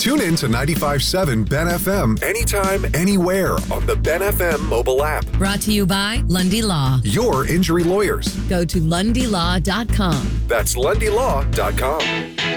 Tune in to 95.7 Ben FM anytime, anywhere on the Ben FM mobile app. Brought to you by Lundy Law. Your injury lawyers. Go to LundyLaw.com. That's LundyLaw.com.